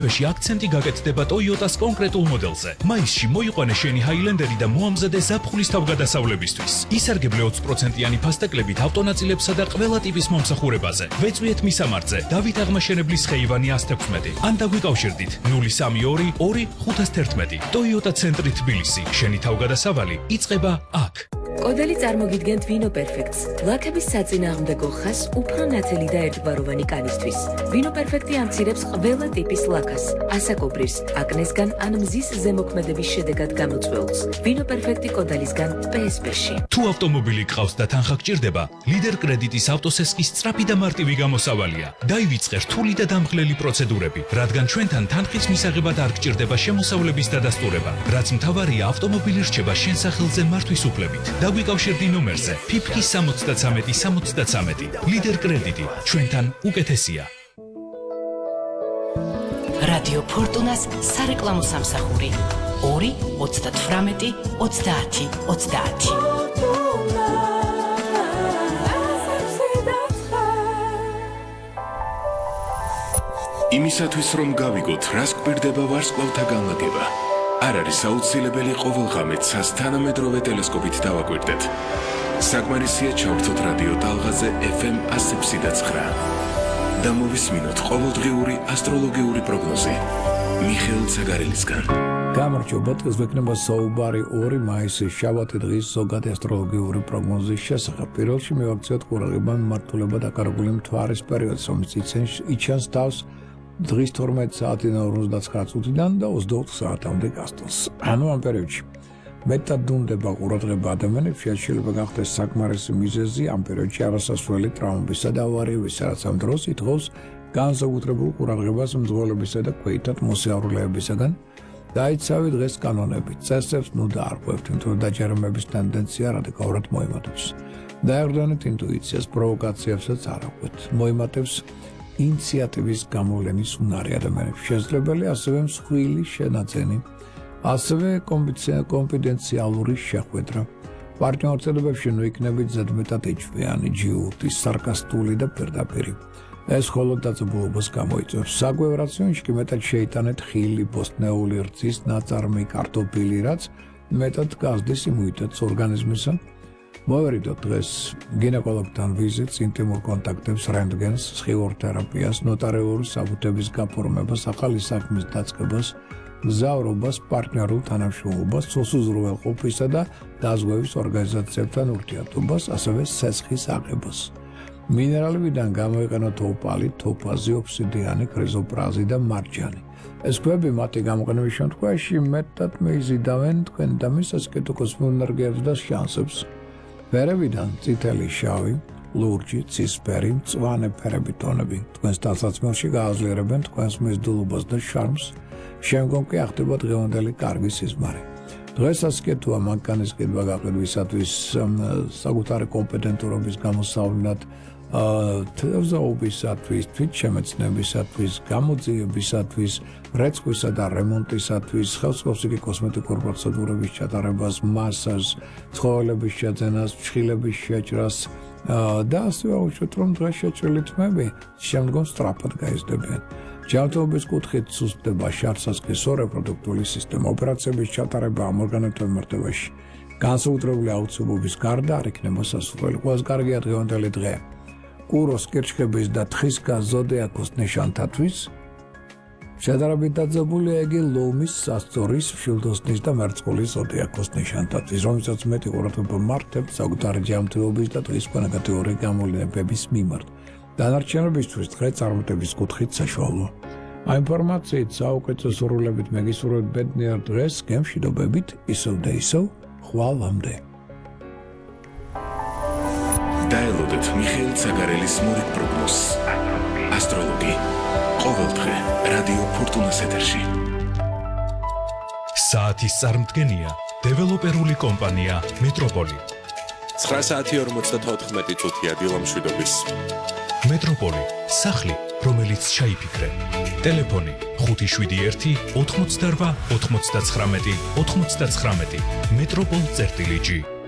ბეში აქცენტი გაკეთდება Toyota-s კონკრეტულ მოდელზე. მაისში მოიყვანე შენი Highlander-ი და მოამზადე ზაფხულის თავგადასავლებისთვის. ისარგებლე 20%-იანი ფასტეკლებით ავტონაწილებსა და ყველა ტიპის მომსახურებაზე. ვეწვიეთ მისამართზე დავით აღმაშენებლის ხეივანი 116 ან დაგვიკავშირდით 032 2 511 Toyota ცენტრი თბილისი. შენი თავგადასავალი იწყება აქ. კოდელი წარმოგიდგენთ Vino Perfect-ს. ლაქების საწინააღმდეგო ხაზს უფრო ნათელი და ერთგვაროვანი კანისთვის. Vino Perfect-ი ამცირებს ყველა ტიპის ლაქას, ასაკობრივს, აკნესგან ან მზის ზემოქმედების შედეგად გამოწვეულს. Vino Perfect-ი კოდელისგან PSP-ში. თუ ავტომობილი გყავს და თანხა გჭირდება, ლიდერ კრედიტის ავტოსესკის სწრაფი და მარტივი გამოსავალია. დაივიწყე რთული და დამხლელი პროცედურები, რადგან ჩვენთან თანხის მისაღებად არ გჭირდება შემოსავლების დადასტურება. რაც მთავარია, ავტომობილი რჩება შენ სახელზე მართვის უფლებით. დაგვიკავშირდი ნომერზე PIPK 73 ლიდერ კრედიტი ჩვენთან უკეთესია. რადიო ფორტუნას სარეკლამო სამსახური 2 38 30 30. იმისათვის რომ გავიგოთ რას გვერდება ვარსკვლავთა განლაგება, არ არის აუცილებელი ყოველ ღამეს თანამედროვე ტელესკოპით დავაკვირდეთ. საკმარისია ჩავრთოთ რადიო ტალღაზე FM 107.9 და მოვისმინოთ ყოველდღიური ასტროლოგიური პროგნოზი მიხეილ ცაგარელისგან. გამარჯობა, დღეს ვექნება საუბარი 2 მაისის შაბათი დღის ზოგადი ასტროლოგიური პროგნოზის შესახებ. პირველში მივაქციოთ ყურადღება მიმართულება დაკარგული მთვარის პერიოდს, რომელიც იჩენს თავს დღის 12 საათიდან 59 წუთიდან და 24 საათამდე გასტოს. ანუ ამ პერიოდში მეტად დუნდება ყურადღება ადამიანებს, შეიძლება გახდეს საკმარისი მიზეზი ამ პერიოდში არასასვლელი ტრავმებისა და ავარიებისა, რაც ამ დროს ითხოვს განსაკუთრებულ ყურადღებას მძღოლებისა და ქვეითად მოსიარულეებისაგან. დაიცავი დღეს კანონებით, წესებს ნუ დაარღვევთ, თუმცა დაჯერმების ტენდენცია რადიკალურად მოიმატებს. დაერდანეთ ინტუიციას, პროვოკაციებსაც არ აღვეთ. მოიმატებს ინიციატივის გამოვლენის უნარი ადამიანებს. შესაძლებელი ასევე მსხვილი შენაძენი, ასევე კონფიდენციალური შეხვედრა. პარტნიორწოდებებში ნუ იქნებით ზედმეტად იჭვიანი, ჯიუტი, სარკასტული და პირდაპირი. ეს მხოლოდ დაძაბულობას გამოიწვევს. საკვებ რაციონში კი მეტად შეიტანეთ ხილი, ბოსტნეული რძის ნაწარმი, კარტოფილი, რაც მეტად გაზრდის იმუნიტეტს ორგანიზმისა. მოვერიდოთ დღეს გინეკოლოგთან ვიზიტს, ინტიმურ კონტაქტებს, რენტგენს, სხივურ თერაპიას, ნოტარიული საბუთების გაფორმებას, ახალი საქმის დაწყებას, მგზავრობას, პარტნიორულ თანამშრომლობას, სულსუზრუველყოფისა და დაზღვევის ორგანიზაციებთან ურთიერთობას, ასევე სესხის აღებას. მინერალებიდან გამოიყენოთ ოპალი, თოფაზი, ოფსიდიანი, ქრიზოპრაზი და მარჯანი. ეს ქვები მათი გამოყენების შემთხვევაში მეტად მეიზიდავენ თქვენ და მის ასკეტო კოსმოსურ ენერგიებს და შანსებს. ფერებიდან წითელი, შავი, ლურჯი, ცისფერი, მწვანე ფერები ტონები თქვენს ტალსაცმელში გააძლიერებენ თქვენს მიზიდულობას და შარმს. შემდგომ კი ახდება დღევანდელი კარგი სიზმარი. დღეს ასკეტოა მანქანის ყიდვა გაყიდვისათვის, საკუთარი კომპეტენტურობის გამოსავლად, თევზაობისათვის, თვითშემეცნებისათვის, გამოძიებისათვის, რეწყვისა და რემონტისათვის, ხელსაყრელში კი კოსმეტიკურ პროცედურების ჩატარებას, მასაჟს, ცხოველების შეძენას, ფრჩხილების შეჭრას და ასევე აუშვეთ, რომ დღეს შეჭრილი თმები შემდგომ სწრაფად გაიზრდებიან. ჯანმრთელობის კუთხით სუსტდება შარსასკის რეპროდუქტიული სისტემა, ოპერაციების ჩატარება ამ ორგანოთა მიმართებაში. განსაკუთრებული აუცილებლობის გარდა არ იქნება სასურველი. ყველას კარგია დღევანდელი დღე. კუროს, კირჩხების და თხისგან ზოდიაქოს ნიშანთათვის შედარებით დაძაბულია იგი ლომის, სასწორის, მშვილდოსნის და მერწყულის ზოდიაქოს ნიშანთათვის, რომელსაც მეტი ყურადღება მართებთ საკუთარი ჯანმრთელობის და დღისქვე ნეგატიური გამოვლენების მიმართ. დანარჩენებისთვის დღე წარმატების კუთხით საშუალოა. ამ ინფორმაციით საუკეთესო სურვილებით მეგისურვებთ ბედნიერ დღეს, გემშვიდობებით, ისევ და ისევ, ხვალამდე. დაელოდეთ მიხეილ ცაგარელის მორიგ პროგნოზს. ასტროლოგი. ყოველდღე რადიო ფორტუნას ეთერში. საათის წარმდგენია დეველოპერული კომპანია მეტროპოლი. 9 საათი 54 წუთია დილამშვიდობის. მეტროპოლი, სახლი, რომელიც ჩაიფიქრე. ტელეფონი 571 88 99 99. მეტროპოლ-G